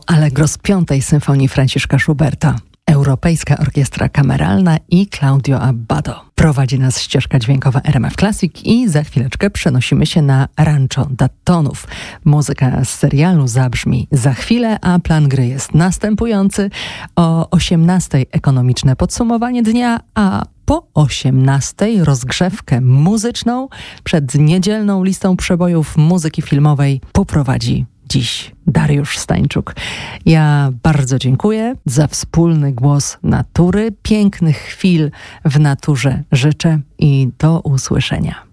Allegro z Piątej Symfonii Franciszka Schuberta. Europejska Orkiestra Kameralna i Claudio Abbado. Prowadzi nas ścieżka dźwiękowa RMF Classic i za chwileczkę przenosimy się na Rancho Daytonów. Muzyka z serialu zabrzmi za chwilę, a plan gry jest następujący. O 18:00 ekonomiczne podsumowanie dnia, a po 18:00 rozgrzewkę muzyczną przed niedzielną listą przebojów muzyki filmowej poprowadzi dziś Dariusz Stańczuk. Ja bardzo dziękuję za wspólny głos natury. Pięknych chwil w naturze życzę i do usłyszenia.